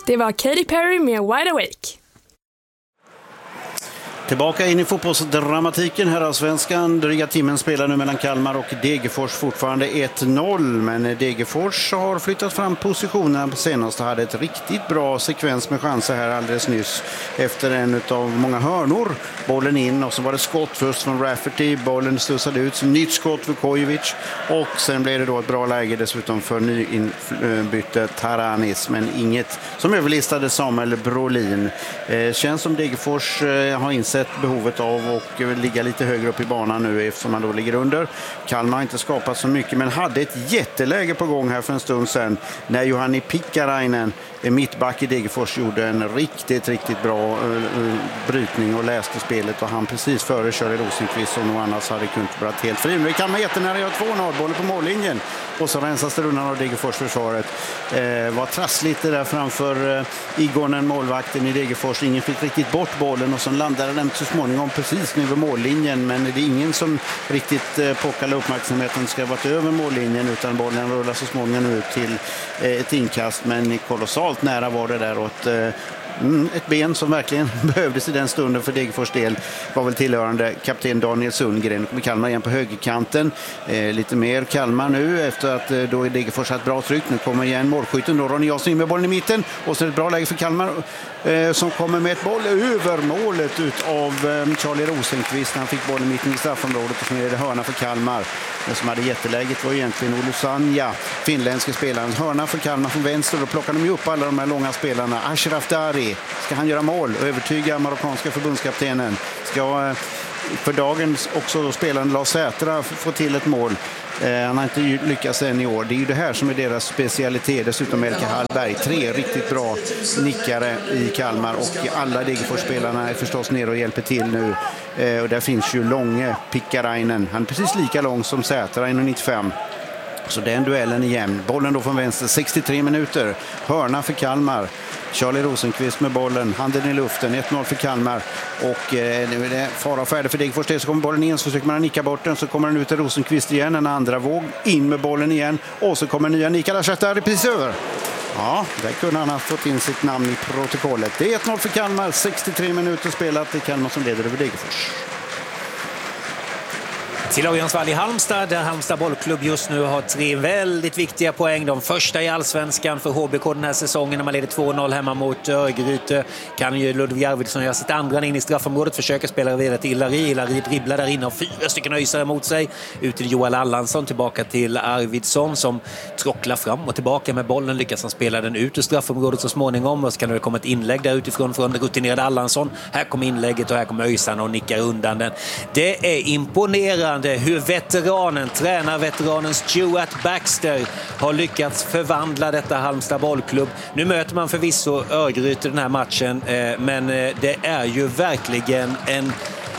Det var Katy Perry med Wide Awake. Tillbaka in i fotbollsdramatiken här av svenskan. Dryga timmen spelar nu mellan Kalmar och Degerfors, fortfarande 1-0. Men Degerfors har flyttat fram positionerna senast och hade ett riktigt bra sekvens med chanser här alldeles nyss. Efter en av många hörnor. Bollen in och så var det skott först från Rafferty. Bollen stussade ut. Nytt skott för Kojovic. Och sen blev det då ett bra läge dessutom för nyinbytte Taranis. Men inget som överlistade Samuel Brolin. Känns som Degerfors har insett behovet av och ligga lite högre upp i banan nu eftersom man då ligger under. Kalmar har inte skapat så mycket men hade ett jätteläge på gång här för en stund sedan när Juhani Pikkarainen, mittback i Degerfors, gjorde en riktigt bra brytning och läste spelet och han precis före Charlie Rosenqvist som nog annars hade kunnat vara helt fri. Men Kalmar jättenära gör 2-0, bollen på mållinjen och så rensas det undan av Degerfors försvaret. Var trassligt det där framför Igonen, målvakten i Degerfors. Ingen fick riktigt bort bollen och så landade den så småningom precis nu vid mållinjen, men det är ingen som riktigt påkallar uppmärksamheten ska ha varit över mållinjen utan bollen rullar så småningom ut till ett inkast, men kolossalt nära var det där åt ett ben som verkligen behövdes i den stunden för Degerfors del var väl tillhörande kapten Daniel Sundgren. Kommer Kalmar igen på högerkanten. Lite mer Kalmar nu efter att då är Degerfors ett bra tryck. Nu kommer igen målskytten då, Ronny Jansson in med bollen i mitten och så är det ett bra läge för Kalmar som kommer med ett boll över målet ut av Charlie Rosenqvist. Han fick bollen i mitten i straffområdet och så är det hörna för Kalmar. Den som hade jätteläget var egentligen Olusanja, finländska spelaren. Hörna för Kalmar från vänster och plockar de ju upp alla de här långa spelarna. Ashraf Dari, ska han göra mål och övertyga marockanska förbundskaptenen? Ska för dagen också då spelaren Lars Sätra få till ett mål? Han har inte lyckats än i år. Det är ju det här som är deras specialitet. Dessutom Elke Hallberg, 3 riktigt bra nickare i Kalmar och alla Degerfors-spelarna är förstås ner och hjälper till nu. Och där finns ju Långe Pikkarainen. Han är precis lika lång som Sätra, 1,95. Så den duellen är jämn. Bollen då från vänster, 63 minuter. Hörna för Kalmar. Charlie Rosenqvist med bollen, handen i luften, 1-0 för Kalmar och nu är det fara och färdig för Degerfors. Så kommer bollen in, så försöker man nicka bort den, så kommer den ut till Rosenqvist igen, en andra våg, in med bollen igen och så kommer nya Nikola Shatari precis över. Ja, där kunde han ha fått in sitt namn i protokollet. Det är 1-0 för Kalmar, 63 minuter spelat, det är Kalmar som leder över Degerfors. Till Örjansvall i Halmstad, där Halmstad bollklubb just nu har 3 väldigt viktiga poäng. De första i allsvenskan för HBK den här säsongen när man leder 2-0 hemma mot Örgryte. Kan ju Ludvig Arvidsson göra sitt andra in i straffområdet, försöker spela vidare till Ilari. Ilari dribblar där inne och 4 stycken öjsare mot sig. Ut till Joel Allansson, tillbaka till Arvidsson som trocklar fram och tillbaka med bollen. Lyckas han spela den ut ur straffområdet så småningom och så kan det komma ett inlägg där utifrån från rutinerade Allansson. Här kommer inlägget och här kommer öjsarna och nickar undan den. Det är imponerande hur tränarveteranen Stuart Baxter har lyckats förvandla detta Halmstad bollklubb. Nu möter man förvisso Örgryte den här matchen, men det är ju verkligen en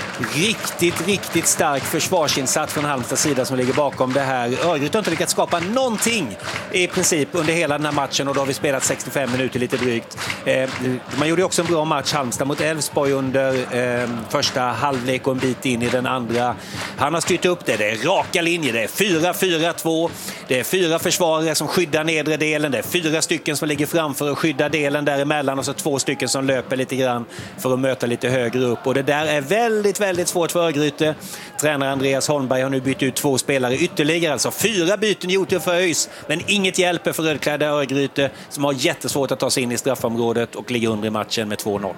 riktigt stark försvarsinsats från Halmstads sida som ligger bakom det här. Örgryte har inte lyckats skapa någonting i princip under hela den här matchen och då har vi spelat 65 minuter lite drygt. Man gjorde också en bra match Halmstad mot Elfsborg under första halvlek och en bit in i den andra. Han har styrt upp det. Det är raka linjer. Det är 4-4-2. Det är 4 försvarare som skyddar nedre delen. Det är 4 stycken som ligger framför och skyddar delen däremellan och så 2 stycken som löper lite grann för att möta lite högre upp. Och det där är väldigt svårt för Örgryte. Tränare Andreas Holmberg har nu bytt ut 2 spelare ytterligare. Alltså 4 byten gjort för ÖIS. Men inget hjälper för rödklädda Örgryte som har jättesvårt att ta sig in i straffområdet och ligger under i matchen med 2-0.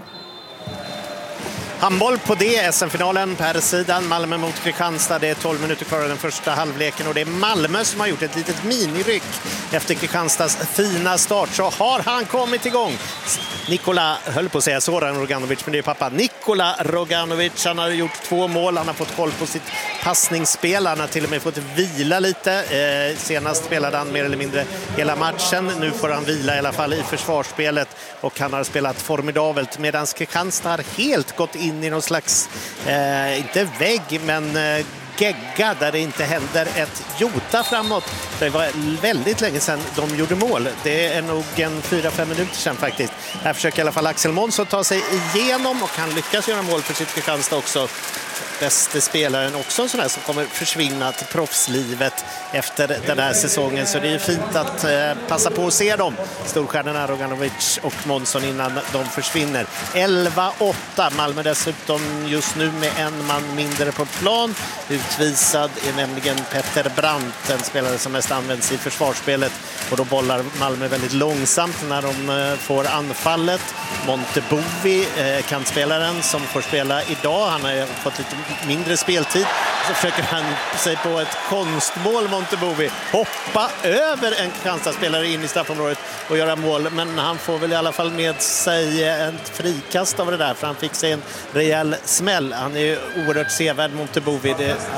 Handboll på det, SM-finalen på här sidan, Malmö mot Kristianstad. Det är 12 minuter kvar av den första halvleken och det är Malmö som har gjort ett litet miniryck efter Kristianstads fina start. Så har han kommit igång. Nikola, höll på att säga Zoran Roganovic, men det är pappa Nikola Roganovic. Han har gjort 2 mål, han har fått koll på sitt passningsspel, han har till och med fått vila lite. Senast spelade han mer eller mindre hela matchen. Nu får han vila i alla fall i försvarsspelet och han har spelat formidabelt medan Kristianstad har helt gått in i någon slags, inte vägg, men gegga där det inte händer ett jota framåt. Det var väldigt länge sedan de gjorde mål. Det är nog en 4-5 minuter sedan faktiskt. Här försöker i alla fall Axel Månsson ta sig igenom och han lyckas göra mål för sitt Kristianstad också. bästa spelaren, också en sån här som kommer försvinna till proffslivet efter den här säsongen. Så det är ju fint att passa på att se dem, storstjärnorna Roganovic och Månsson, innan de försvinner. 11-8, Malmö dessutom just nu med en man mindre på plan. Utvisad är nämligen Petter Brandt, en spelare som mest används i försvarsspelet, och då bollar Malmö väldigt långsamt när de får anfallet. Montebovi, kantspelaren som får spela idag, han har fått lite mindre speltid, så försöker han sig på ett konstmål, Montebovi, hoppa över en Kristianstad-spelare in i straffområdet och göra mål, men han får väl i alla fall med sig ett frikast av det där, för han fick sig en rejäl smäll. Han är ju oerhört sevärd, Montebovi.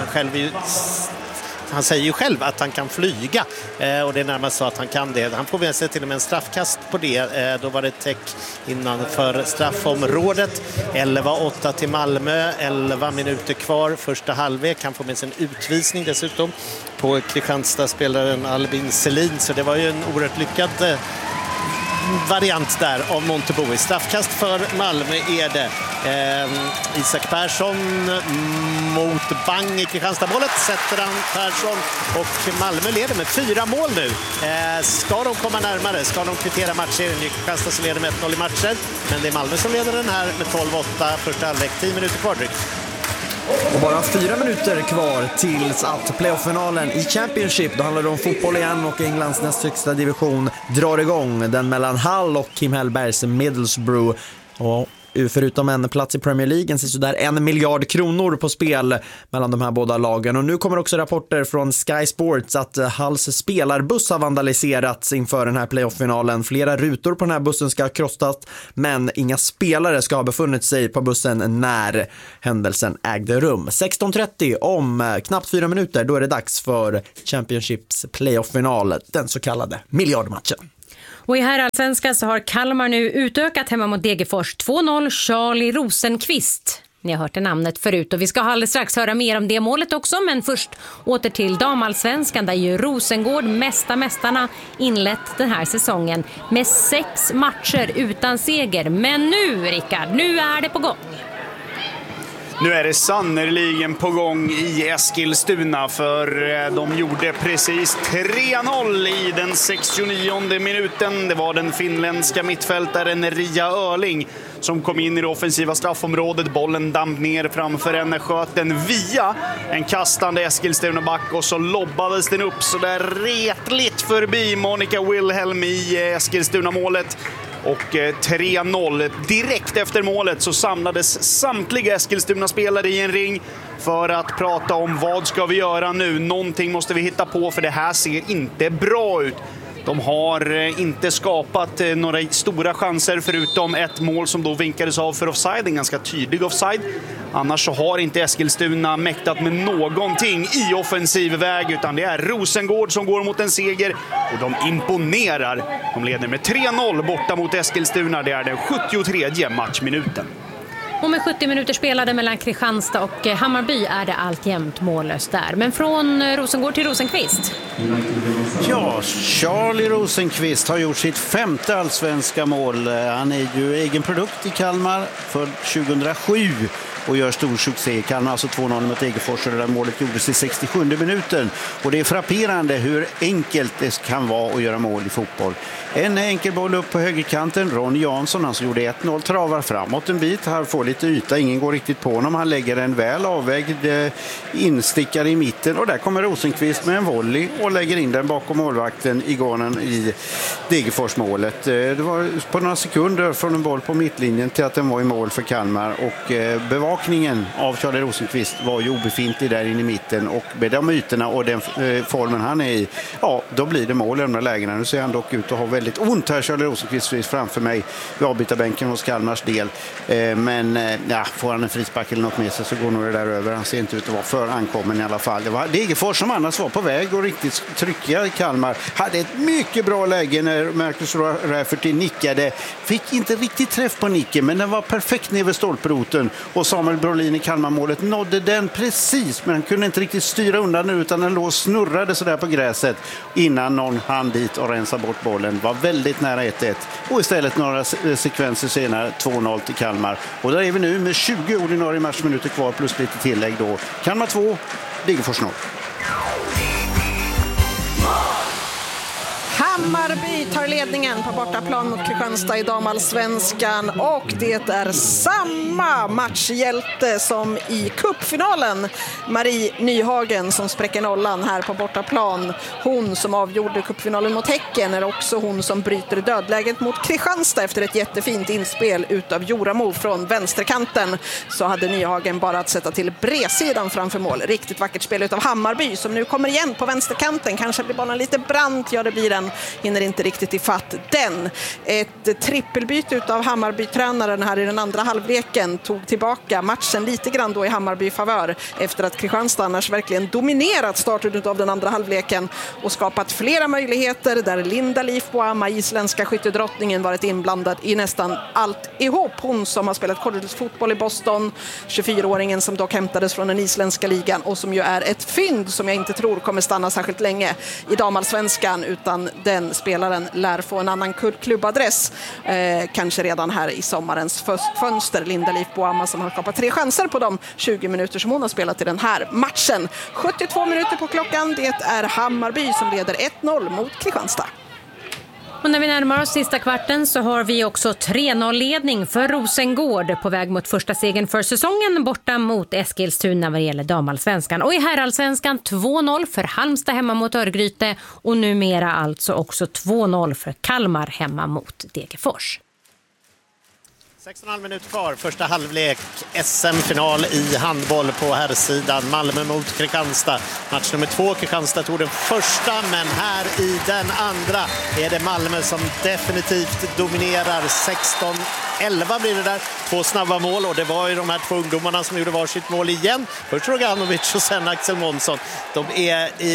Han säger ju själv att han kan flyga, och det är närmast så att han kan det. Han får med sig till och med en straffkast på det. Då var det täck innanför straffområdet. 11-8 till Malmö, 11 minuter kvar första halvlek. Han får med sig en utvisning dessutom på Kristianstad-spelaren Albin Selin, så det var ju en oerhört lyckad variant där av Montebovi. Straffkast för Malmö är det. Isak Persson mot Bang i Kristianstad-målet. Sätter han Persson, och Malmö leder med 4 mål nu. Ska de komma närmare? Ska de kvittera matchserien? Kristianstad som leder med 1-0 i matcher. Men det är Malmö som leder den här med 12-8 första halvlek. 10 minuter kvar drygt. Och bara 4 minuter kvar tills att playoff-finalen i Championship, då handlar det om fotboll igen, och Englands näst högsta division drar igång. Den mellan Hull och Kim Hellbergs Middlesbrough. Och förutom en plats i Premier League så där 1 miljard kronor på spel mellan de här båda lagen. Och nu kommer också rapporter från Sky Sports att Hulls spelarbuss har vandaliserats inför den här playoff-finalen. Flera rutor på den här bussen ska ha krossat, men inga spelare ska ha befunnit sig på bussen när händelsen ägde rum. 16:30 om knappt 4 minuter, då är det dags för Championships playoff-final, den så kallade miljardmatchen. Och i herrallsvenskan så har Kalmar nu utökat hemma mot Degerfors 2-0. Charlie Rosenqvist. Ni har hört det namnet förut, och vi ska alldeles strax höra mer om det målet också. Men först åter till damallsvenskan, där ju Rosengård, mästarna, inlett den här säsongen med 6 matcher utan seger. Men nu, Rickard, nu är det på gång. Nu är det sannerligen på gång i Eskilstuna, för de gjorde precis 3-0 i den 69:e minuten. Det var den finländska mittfältaren Ria Örling som kom in i det offensiva straffområdet. Bollen damp ner framför henne, sköt den via en kastande Eskilstuna-back, och så lobbades den upp så där retligt förbi Monica Wilhelm i Eskilstuna-målet. Och 3-0. Direkt efter målet så samlades samtliga Eskilstuna-spelare i en ring för att prata om vad ska vi göra nu. Någonting måste vi hitta på, för det här ser inte bra ut. De har inte skapat några stora chanser förutom ett mål som då vinkades av för offside, en ganska tydlig offside. Annars så har inte Eskilstuna mäktat med någonting i offensiv väg, utan det är Rosengård som går mot en seger, och de imponerar. De leder med 3-0 borta mot Eskilstuna. Det är den 73:e matchminuten. Och med 70 minuter spelade mellan Kristianstad och Hammarby är det alltjämt mållöst där. Men från Rosengård till Rosenqvist. Ja, Charlie Rosenqvist har gjort sitt 5:e allsvenska mål. Han är ju egen produkt i Kalmar för 2007 och gör stor succé i Kalmar. Alltså 2-0 mot Degerfors, och det där målet gjordes i 67:e minuten. Och det är frapperande hur enkelt det kan vara att göra mål i fotboll. En enkel boll upp på högerkanten. Ron Jansson, han som gjorde 1-0, travar framåt en bit. Här får lite yta, ingen går riktigt på honom. Han lägger en väl avvägd instickare i mitten, och där kommer Rosenqvist med en volley och lägger in den bakom målvakten i gården i Degerfors-målet. Det var på några sekunder från en boll på mittlinjen till att den var i mål för Kalmar, och bevakningen av Charlie Rosenqvist var ju obefintlig där inne i mitten, och med de ytorna och den formen han är i, ja, då blir det mål i de där lägena. Nu ser han dock ut att ha väldigt ont här, Charlie Rosenqvist, framför mig vid avbytarbänken hos Kalmars del. Men ja, får han en frispark eller något med sig så går nog det där över. Han ser inte ut att vara för ankommen i alla fall. Det var Degerfors som annars var på väg och riktigt tryckiga i Kalmar. Hade ett mycket bra läge när Marcus Rafferty nickade. Fick inte riktigt träff på nicken, men den var perfekt ner vid stolproten. Och Samuel Brolin i Kalmarmålet nådde den precis, men han kunde inte riktigt styra undan nu, utan den låg och snurrade sådär på gräset innan någon hann dit och rensa bort bollen. Var väldigt nära 1-1. Och istället några sekvenser senare 2-0 till Kalmar. Och där är vi nu med 20 ordinarie matchminuter kvar plus lite tillägg då. Kalmar 2, Degerfors 0. Hammarby tar ledningen på bortaplan mot Kristianstad i damallsvenskan och det är samma matchhjälte som i cupfinalen. Marie Nyhagen som spräcker nollan här på bortaplan. Hon som avgjorde cupfinalen mot Häcken är också hon som bryter dödläget mot Kristianstad efter ett jättefint inspel utav Joramo från vänsterkanten. Så hade Nyhagen bara att sätta till bredsidan framför mål. Riktigt vackert spel utav Hammarby som nu kommer igen på vänsterkanten. Kanske blir banan lite brant, ja det blir den. Hinner inte riktigt i fatt den. Ett trippelbyte utav Hammarby-tränaren här i den andra halvleken tog tillbaka matchen lite grann då i Hammarby-favör efter att Kristianstad annars verkligen dominerat starten av den andra halvleken och skapat flera möjligheter där Linda Livboama, isländska skyttedrottningen, varit inblandad i nästan allt ihop. Hon som har spelat korridorfotboll i Boston, 24-åringen som dock hämtades från den isländska ligan och som ju är ett fynd som jag inte tror kommer stanna särskilt länge i damallsvenskan, utan den spelaren lär få en annan klubbadress kanske redan här i sommarens fönster. Linda Livboama som har skapat 3 chanser på de 20 minuter som hon har spelat i den här matchen. 72 minuter på klockan. Det är Hammarby som leder 1-0 mot Kristianstad. Och när vi närmar oss sista kvarten så har vi också 3-0-ledning för Rosengård på väg mot första segern för säsongen borta mot Eskilstuna vad gäller damallsvenskan. Och i herrallsvenskan 2-0 för Halmstad hemma mot Örgryte och numera alltså också 2-0 för Kalmar hemma mot Degerfors. 6,5 minuter kvar, första halvlek, SM-final i handboll på herrsidan. Malmö mot Kristianstad. Match nummer 2, Kristianstad tog den första, men här i den andra är det Malmö som definitivt dominerar. 16-11 blir det där. 2 snabba mål och det var ju de här 2 ungdomarna som gjorde varsitt mål igen. Först Roganovic och sen Axel Månsson. De är i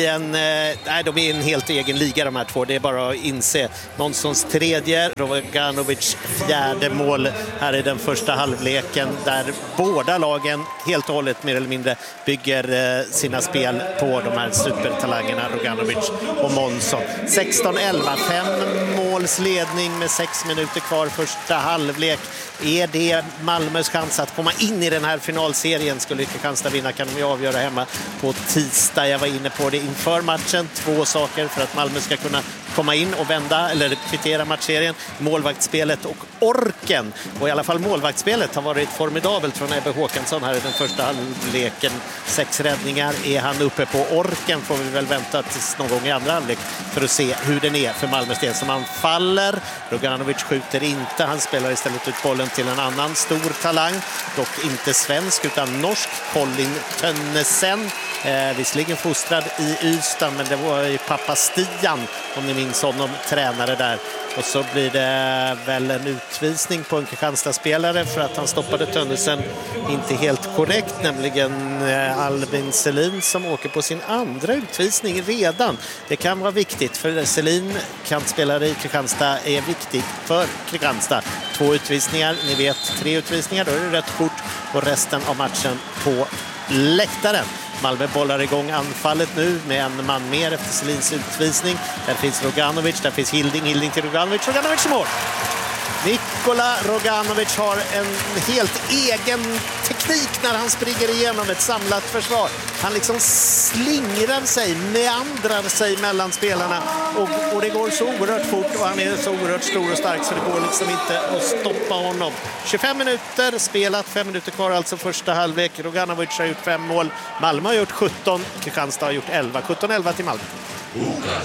en helt egen liga de här 2. Det är bara att inse. Månssons 3:e, Roganovic 4:e mål här i den första halvleken där båda lagen helt och hållet mer eller mindre bygger sina spel på de här supertalangerna Roganovic och Månsson. 16-11, 5 måls ledning med 6 minuter kvar första halvlek. Är det Malmös chans att komma in i den här finalserien? Skulle Kristianstad vinna kan de ju avgöra hemma på tisdag. Jag var inne på det inför matchen. 2 saker för att Malmö ska kunna komma in och vända eller kvittera matchserien. Målvaktsspelet och orken. Och i alla fall målvaktsspelet har varit formidabelt från Ebbe Håkansson här i den första halvleken. 6 räddningar. Är han uppe på orken får vi väl vänta tills någon gång i andra halvlek för att se hur den är för Malmös del som anfaller. Roganovic skjuter inte. Han spelar istället ut bollen till en annan stor talang. Dock inte svensk utan norsk. Colin Tönnesen. Visserligen fostrad i Ystad, men det var ju pappa Stian, om ni minns honom, tränare där. Och så blir det väl en utvisning på en Kristianstad-spelare för att han stoppade Tönnesen inte helt korrekt, nämligen Albin Selin som åker på sin andra utvisning redan. Det kan vara viktigt för Selin, kantspelare i Kristianstad, är viktigt för Kristianstad. 2 utvisningar, ni vet 3 utvisningar, då är det rött kort och resten av matchen på läktaren. Malmö bollar igång anfallet nu med en man mer efter Selins utvisning. Där finns Roganovic, där finns Hilding till Roganovic. Roganovic i mål! Nikola Roganovic har en helt egen teknik när han springer igenom ett samlat försvar. Han liksom slingrar sig, meandrar sig mellan spelarna och det går så oerhört fort och han är så oerhört stor och stark så det går liksom inte att stoppa honom. 25 minuter spelat, 5 minuter kvar alltså första halvlek. Roganovic har gjort 5 mål, Malmö har gjort 17, Kristianstad har gjort 11. 17-11 till Malmö.